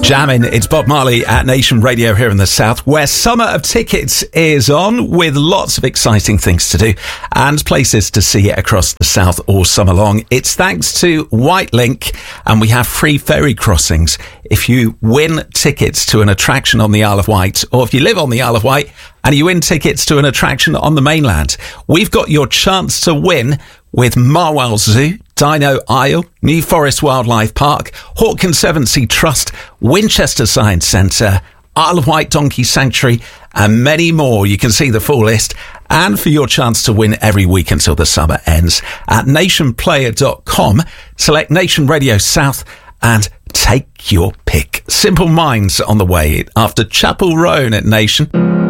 Jamming, it's Bob Marley at Nation Radio here in the South, where Summer of Tickets is on, with lots of exciting things to do and places to see across the South all summer long. It's thanks to Whitelink, and we have free ferry crossings if you win tickets to an attraction on the Isle of Wight, or if you live on the Isle of Wight and you win tickets to an attraction on the mainland. We've got your chance to win with Marwell Zoo, Dino Isle, New Forest Wildlife Park, Hawke Conservancy Trust, Winchester Science Centre, Isle of Wight Donkey Sanctuary, and many more. You can see the full list. And for your chance to win every week until the summer ends, at nationplayer.com, select Nation Radio South and take your pick. Simple Minds on the way after Chapel Roan at Nation.